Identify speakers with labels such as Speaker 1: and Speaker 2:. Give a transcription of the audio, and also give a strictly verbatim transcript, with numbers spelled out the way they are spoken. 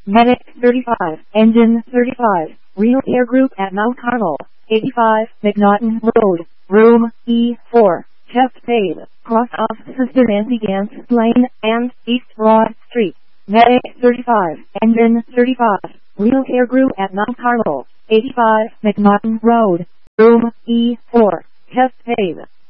Speaker 1: Medic thirty-five, Engine thirty-five, Real Air Group at Mount Carmel, eighty-five, McNaughton Road, Room E four, Chest Paid, cross off Sister Nancy Gans Lane, and East Broad Street. Medic thirty-five, Engine thirty-five, Real Air Group at Mount Carmel, eighty-five, McNaughton Road, Room E four, Chest Paid.